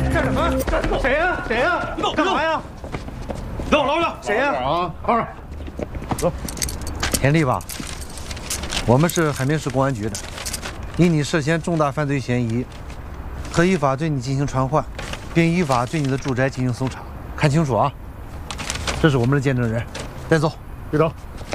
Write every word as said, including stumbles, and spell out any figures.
干什么？干什么？谁呀？谁呀？干嘛呀？ 让我捞着。 谁呀？ 啊，二，走。 田丽吧，我们是海宁市公安局的，因你涉嫌重大犯罪嫌疑，可依法对你进行传唤，并依法对你的住宅进行搜查。看清楚啊！这是我们的见证人，带走。 队长，